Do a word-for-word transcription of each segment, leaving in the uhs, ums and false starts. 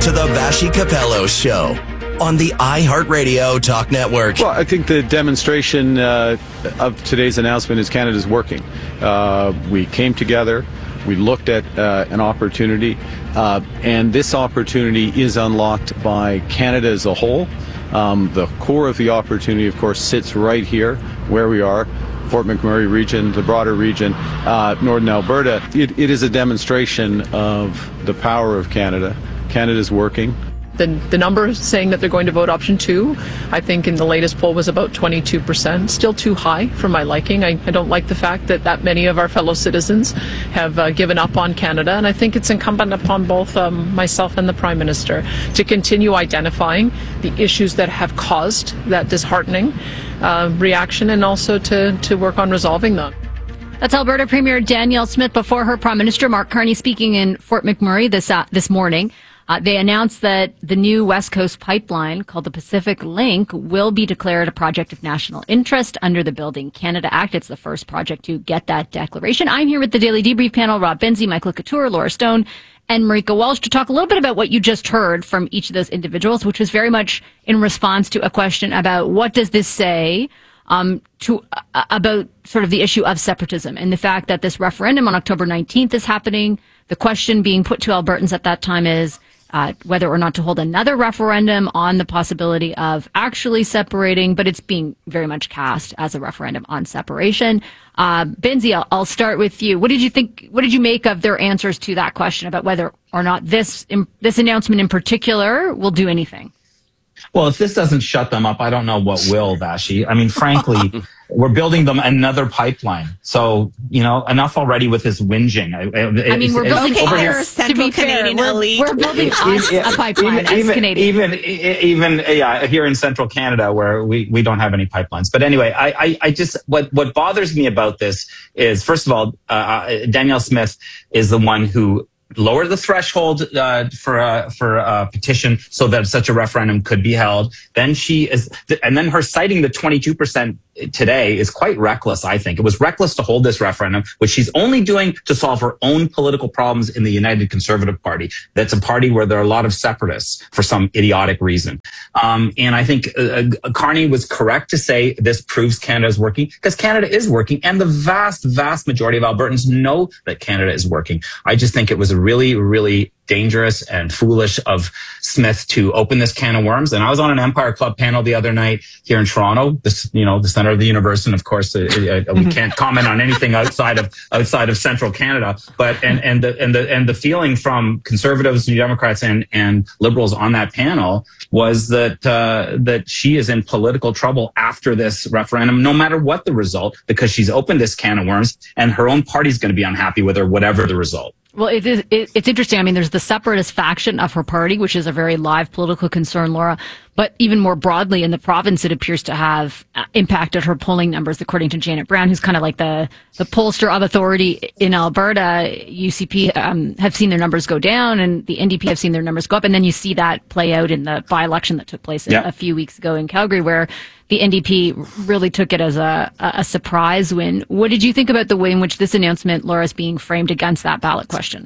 to the Vassy Capello Show on the iHeartRadio Talk Network. Well, I think the demonstration uh, of today's announcement is Canada's working. Uh, we came together. We looked at uh, an opportunity, uh, and this opportunity is unlocked by Canada as a whole. Um, the core of the opportunity, of course, sits right here where we are, Fort McMurray region, the broader region, uh, Northern Alberta. It, it is a demonstration of the power of Canada. Canada's working. The, the number saying that they're going to vote option two, I think in the latest poll was about twenty-two percent. Still too high for my liking. I, I don't like the fact that that many of our fellow citizens have uh, given up on Canada. And I think it's incumbent upon both um, myself and the Prime Minister to continue identifying the issues that have caused that disheartening uh, reaction and also to, to work on resolving them. That's Alberta Premier Danielle Smith before her Prime Minister Mark Carney speaking in Fort McMurray this uh, this morning. Uh, they announced that the new West Coast pipeline called the Pacific Link will be declared a project of national interest under the Building Canada Act. It's the first project to get that declaration. I'm here with the Daily Debrief panel, Rob Benzie, Michael Couture, Laura Stone, and Marika Walsh to talk a little bit about what you just heard from each of those individuals, which was very much in response to a question about what does this say um, to uh, about sort of the issue of separatism and the fact that this referendum on October nineteenth is happening. The question being put to Albertans at that time is uh, whether or not to hold another referendum on the possibility of actually separating, but it's being very much cast as a referendum on separation. Uh, Benzie, I'll, I'll start with you. What did you think? What did you make of their answers to that question about whether or not this this announcement in particular will do anything? Well, if this doesn't shut them up, I don't know what will, Vassy. I mean, frankly, we're building them another pipeline. So, you know, enough already with this whinging. I, I mean, we're building okay, us, here, Central Canadian fair, elite. We're, we're building us a pipeline even, as even, Canadian. Even, even, yeah, here in Central Canada where we, we don't have any pipelines. But anyway, I, I, I just, what, what bothers me about this is, first of all, uh, Danielle Smith is the one who lower the threshold uh, for a for a petition so that such a referendum could be held. Then she is, and then her citing the twenty-two percent today is quite reckless. I think it was reckless to hold this referendum, which she's only doing to solve her own political problems in the United Conservative Party. That's a party where there are a lot of separatists for some idiotic reason. Um, and I think uh, Carney was correct to say this proves Canada is working, because Canada is working, and the vast, vast majority of Albertans know that Canada is working. I just think it was a really, really dangerous and foolish of Smith to open this can of worms. And I was on an Empire Club panel the other night here in Toronto, this, you know, the center of the universe. And of course, uh, uh, we can't comment on anything outside of outside of central Canada. But and and the and the and the feeling from Conservatives, New Democrats, and and Liberals on that panel was that uh, that she is in political trouble after this referendum, no matter what the result, because she's opened this can of worms, and her own party's going to be unhappy with her, whatever the result. Well, it is, it, it's interesting. I mean, there's the separatist faction of her party, which is a very live political concern, Laura. But even more broadly in the province, it appears to have impacted her polling numbers, according to Janet Brown, who's kind of like the, the pollster of authority in Alberta. U C P um, have seen their numbers go down, and the N D P have seen their numbers go up. And then you see that play out in the by-election that took place yeah. a few weeks ago in Calgary, where the N D P really took it as a, a surprise win. What did you think about the way in which this announcement, Laura, is being framed against that ballot question?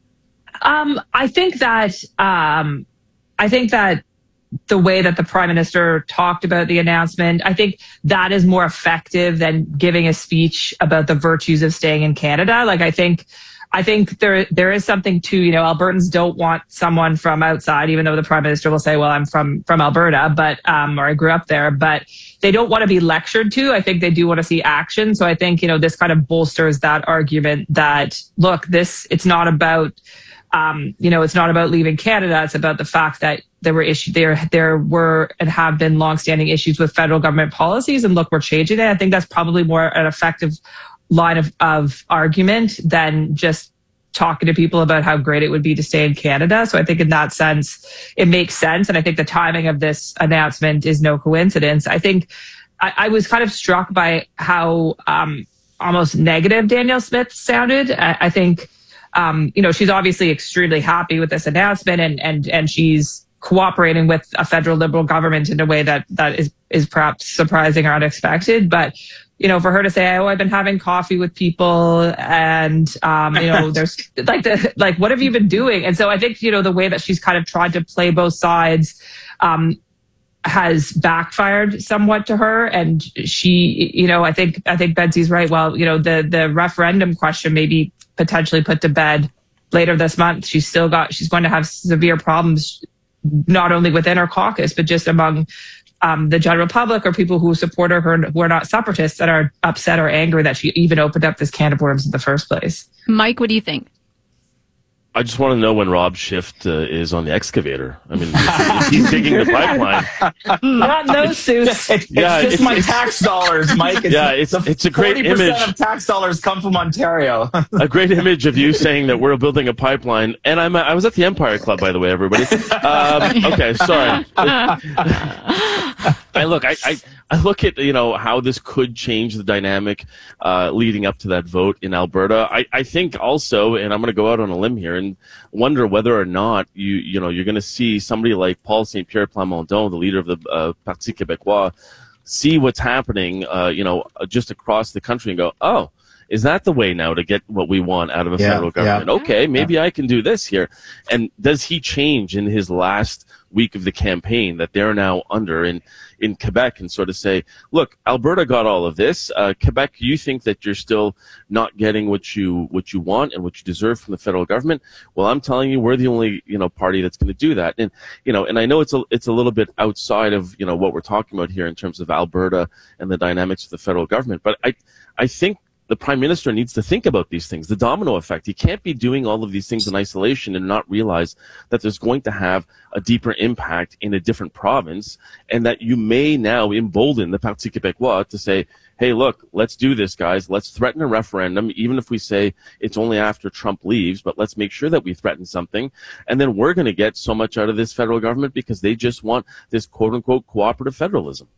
Um, I think that um, I think that the way that the Prime Minister talked about the announcement, I think that is more effective than giving a speech about the virtues of staying in Canada. Like, I think, I think there there is something to, you know, Albertans don't want someone from outside, even though the Prime Minister will say, well, I'm from, from Alberta, but, um, or I grew up there, but they don't want to be lectured to. I think they do want to see action. So I think, you know, this kind of bolsters that argument that, look, this, it's not about, Um, you know, it's not about leaving Canada. It's about the fact that there were issues, there, there were and have been longstanding issues with federal government policies. And look, we're changing it. I think that's probably more an effective line of, of argument than just talking to people about how great it would be to stay in Canada. So I think in that sense, it makes sense. And I think the timing of this announcement is no coincidence. I think I, I was kind of struck by how um, almost negative Danielle Smith sounded. I, I think, Um, you know, she's obviously extremely happy with this announcement, and, and, and she's cooperating with a federal Liberal government in a way that, that is, is perhaps surprising or unexpected. But you know, for her to say, oh, I've been having coffee with people and, um, you know, there's like the, like, what have you been doing? And so I think, you know, the way that she's kind of tried to play both sides, um, has backfired somewhat to her. And she, you know, I think, I think Betsy's right. Well, you know, the, the referendum question may be potentially put to bed later this month. She's still got, she's going to have severe problems, not only within her caucus, but just among um, the general public or people who support her who are not separatists that are upset or angry that she even opened up this can of worms in the first place. Mike, what do you think? I just want to know when Rob Schiff uh, is on the excavator. I mean, if he's digging the pipeline. Not those suits. It's, yeah, it's just it's, my it's, tax dollars, Mike. It's, yeah, it's it's a great image. forty percent of tax dollars come from Ontario. A great image of you saying that we're building a pipeline. And I'm I was at the Empire Club, by the way, everybody. Um, okay, sorry. I look, I, I I look at, you know, how this could change the dynamic uh, leading up to that vote in Alberta. I, I think also, and I'm going to go out on a limb here and wonder whether or not you you know you're going to see somebody like Paul Saint Pierre Plamondon, the leader of the uh, Parti Québécois, see what's happening, uh, you know, just across the country and go, oh, is that the way now to get what we want out of a yeah, federal government? Yeah. Okay, maybe yeah. I can do this here. And does he change in his last week of the campaign that they're now under in, in Quebec and sort of say, look, Alberta got all of this. Uh, Quebec, you think that you're still not getting what you what you want and what you deserve from the federal government? Well, I'm telling you, we're the only, you know, party that's going to do that. And, you know, and I know it's a, it's a little bit outside of, you know, what we're talking about here in terms of Alberta and the dynamics of the federal government. But I, I think the Prime Minister needs to think about these things, the domino effect. He can't be doing all of these things in isolation and not realize that there's going to have a deeper impact in a different province, and that you may now embolden the Parti Québécois to say, hey, look, let's do this, guys. Let's threaten a referendum, even if we say it's only after Trump leaves, but let's make sure that we threaten something. And then we're going to get so much out of this federal government because they just want this quote-unquote cooperative federalism.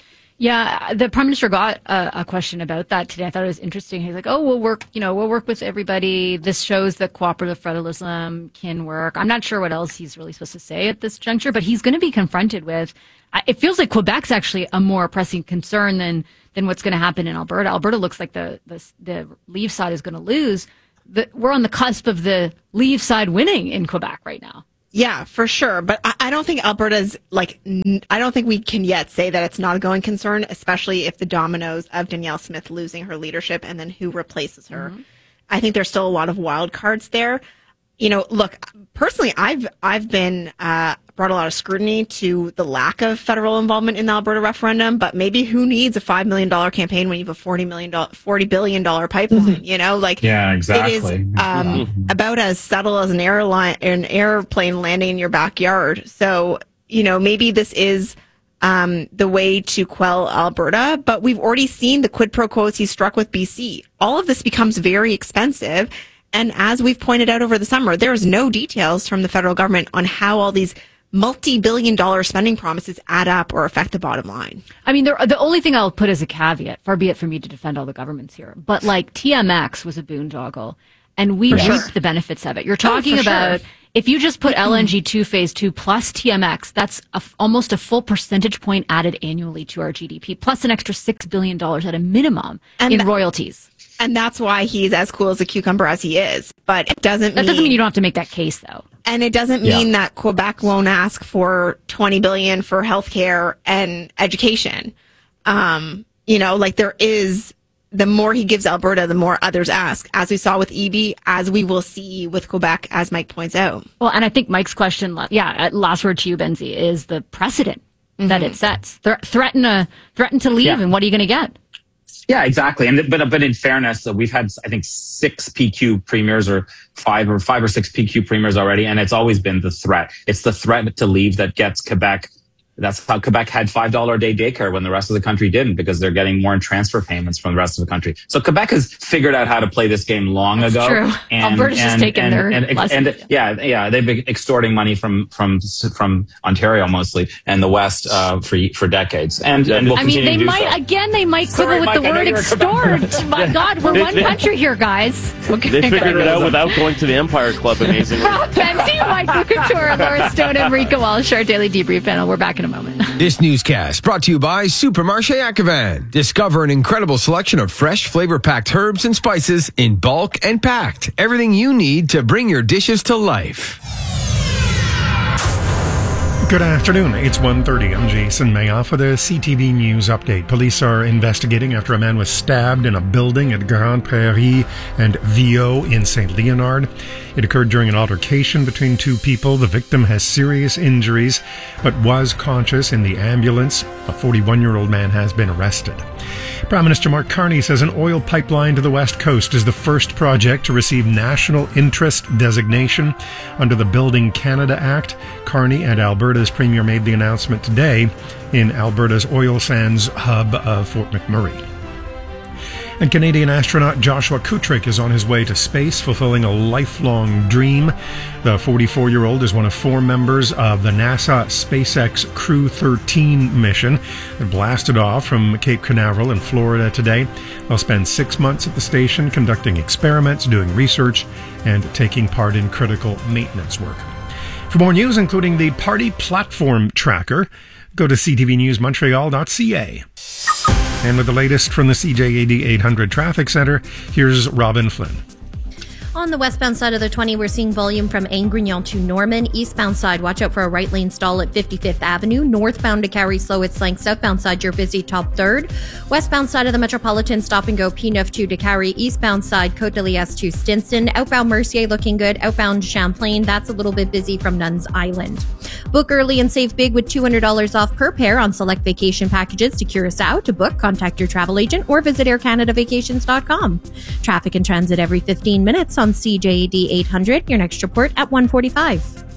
Yeah, the Prime Minister got a, a question about that today. I thought it was interesting. He's like, "Oh, we'll work. You know, we'll work with everybody. This shows that cooperative federalism can work." I'm not sure what else he's really supposed to say at this juncture, but he's going to be confronted with. It feels like Quebec's actually a more pressing concern than than what's going to happen in Alberta. Alberta looks like the the, the Leave side is going to lose. The, we're on the cusp of the Leave side winning in Quebec right now. Yeah, for sure. But I, I don't think Alberta's like, n- I don't think we can yet say that it's not a going concern, especially if the dominoes of Danielle Smith losing her leadership and then who replaces her. Mm-hmm. I think there's still a lot of wild cards there. You know, look, personally, I've, I've been, uh, brought a lot of scrutiny to the lack of federal involvement in the Alberta referendum, but maybe who needs a five million dollars campaign when you have a forty million dollars, forty billion dollars pipeline, you know, like, yeah, exactly. It is, um, about as subtle as an airline, an airplane landing in your backyard. So, you know, maybe this is, um, the way to quell Alberta, but we've already seen the quid pro quos he struck with B C. All of this becomes very expensive. And as we've pointed out over the summer, there's no details from the federal government on how all these multi-billion dollar spending promises add up or affect the bottom line. I mean, the, the only thing I'll put as a caveat, far be it for me to defend all the governments here, but like T M X was a boondoggle, and we reaped sure. the benefits of it. You're talking oh, about, sure. if you just put L N G two phase two plus T M X, that's a, almost a full percentage point added annually to our G D P, plus an extra six billion dollars at a minimum and in th- royalties. And that's why he's as cool as a cucumber as he is. But it doesn't that mean... doesn't mean you don't have to make that case, though. And it doesn't mean yeah. that Quebec won't ask for twenty billion dollars for healthcare and education. Um, you know, like there is... The more he gives Alberta, the more others ask, as we saw with E B, as we will see with Quebec, as Mike points out. Well, and I think Mike's question, yeah, last word to you, Benzie, is the precedent mm-hmm. that it sets. Th- threaten, a, threaten to leave, yeah. and what are you going to get? Yeah, exactly. And but but in fairness, we've had I think six P Q premiers or five or five or six P Q premiers already, and it's always been the threat. It's the threat to leave that gets Quebec. That's how Quebec had five dollars a day daycare when the rest of the country didn't, because they're getting more in transfer payments from the rest of the country. So Quebec has figured out how to play this game long That's ago. True. And, Alberta's and, just taken and, their and, and, lesson. and yeah, yeah, they've been extorting money from from from Ontario mostly and the West uh, for for decades. And, and we'll I mean, continue they to do might so. again. They might Sorry, quibble with Mike, the word extort. My God, we're one country here, guys. Okay. They figured it out without going to the Empire Club. Amazingly. Rob Benzie, Michael Couture, Laura Stone, and Enrico Walsh, our daily debrief panel. We're back in a moment. This newscast brought to you by Supermarché Ackervan. Discover an incredible selection of fresh, flavor-packed herbs and spices in bulk and packed. Everything you need to bring your dishes to life. Good afternoon. It's one thirty. I'm Jason Mayoff with a C T V News update. Police are investigating after a man was stabbed in a building at Grande Prairie and Viau in Saint Leonard. It occurred during an altercation between two people. The victim has serious injuries but was conscious in the ambulance. A forty-one-year-old man has been arrested. Prime Minister Mark Carney says an oil pipeline to the West Coast is the first project to receive national interest designation under the Building Canada Act. Carney and Alberta's Premier made the announcement today in Alberta's oil sands hub of Fort McMurray. And Canadian astronaut Joshua Kutrick is on his way to space, fulfilling a lifelong dream. The forty-four-year-old is one of four members of the NASA SpaceX Crew thirteen mission that blasted off from Cape Canaveral in Florida today. They'll spend six months at the station conducting experiments, doing research, and taking part in critical maintenance work. For more news, including the party platform tracker, go to c t v news montreal dot c a. And with the latest from the C J A D eight hundred Traffic Center, here's Robin Flynn. On the westbound side of the twenty, we're seeing volume from Angrignon to Norman. Eastbound side, watch out for a right lane stall at fifty-fifth Avenue. Northbound to Carrie, slow at Slank. Southbound side, you're busy top third. Westbound side of the Metropolitan, stop and go P nine two to Carrie. Eastbound side, Côte de Liesse to Stinston. Outbound Mercier looking good. Outbound Champlain, that's a little bit busy from Nuns Island. Book early and save big with two hundred dollars off per pair on select vacation packages to Curacao. To book, contact your travel agent or visit air canada vacations dot com. Traffic and transit every fifteen minutes on C J A D eight hundred. Your next report at one forty-five.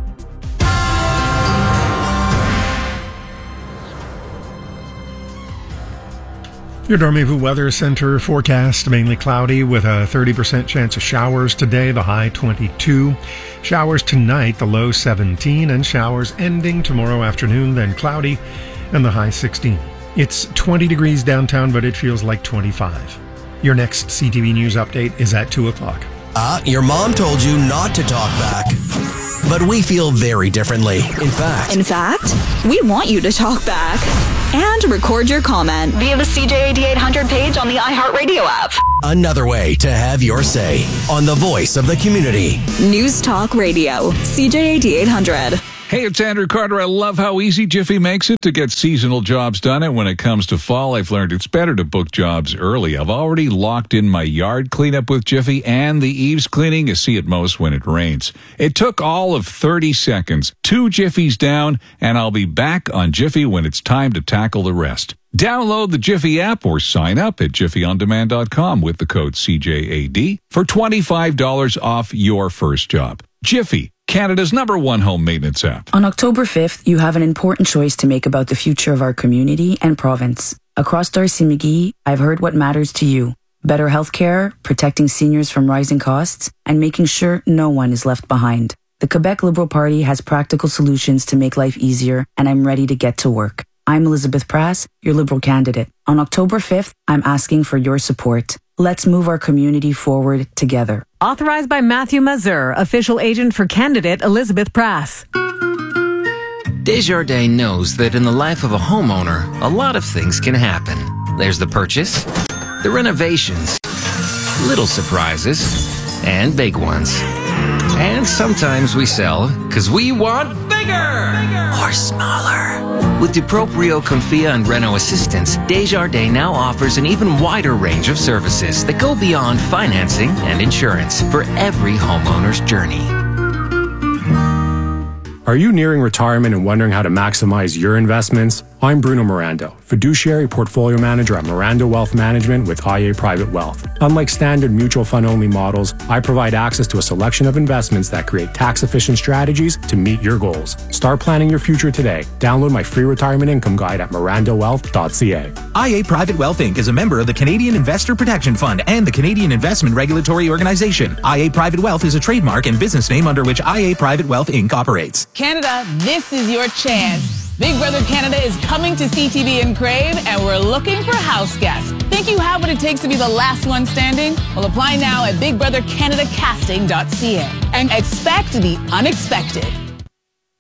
Your Dormez-vous Weather Center forecast, mainly cloudy with a thirty percent chance of showers today, the high twenty-two. Showers tonight, the low seventeen, and showers ending tomorrow afternoon, then cloudy, and the high sixteen. It's twenty degrees downtown, but it feels like twenty-five. Your next C T V News update is at two o'clock. Ah, uh, your mom told you not to talk back. But we feel very differently. In fact... In fact, we want you to talk back. And record your comment via the C J A D eight hundred page on the iHeartRadio app. Another way to have your say on the voice of the community. News Talk Radio, C J A D eight hundred. Hey, it's Andrew Carter. I love how easy Jiffy makes it to get seasonal jobs done. And when it comes to fall, I've learned it's better to book jobs early. I've already locked in my yard cleanup with Jiffy and the eaves cleaning you see at most when it rains. It took all of thirty seconds, two Jiffies down, and I'll be back on Jiffy when it's time to tackle the rest. Download the Jiffy app or sign up at jiffy on demand dot com with the code C J A D for twenty-five dollars off your first job. Jiffy, Canada's number one home maintenance app. On October fifth, you have an important choice to make about the future of our community and province. Across Darcy McGee, I've heard what matters to you. Better healthcare, protecting seniors from rising costs, and making sure no one is left behind. The Quebec Liberal Party has practical solutions to make life easier, and I'm ready to get to work. I'm Elizabeth Prass, your Liberal candidate. On October fifth, I'm asking for your support. Let's move our community forward together. Authorized by Matthew Mazur, official agent for candidate Elizabeth Prass. Desjardins knows that in the life of a homeowner, a lot of things can happen. There's the purchase, the renovations, little surprises, and big ones. And sometimes we sell because we want bigger, bigger or smaller. With DeProprio, Confia, and Reno Assistance, Desjardins now offers an even wider range of services that go beyond financing and insurance for every homeowner's journey. Are you nearing retirement and wondering how to maximize your investments? I'm Bruno Mirando, fiduciary portfolio manager at Mirando Wealth Management with I A Private Wealth. Unlike standard mutual fund-only models, I provide access to a selection of investments that create tax-efficient strategies to meet your goals. Start planning your future today. Download my free retirement income guide at mirando wealth dot c a. I A Private Wealth Incorporated is a member of the Canadian Investor Protection Fund and the Canadian Investment Regulatory Organization. I A Private Wealth is a trademark and business name under which I A Private Wealth Incorporated operates. Canada, this is your chance. Big Brother Canada is coming to C T V in Crave, and we're looking for house guests. Think you have what it takes to be the last one standing? Well, apply now at big brother canada casting dot c a and expect the unexpected.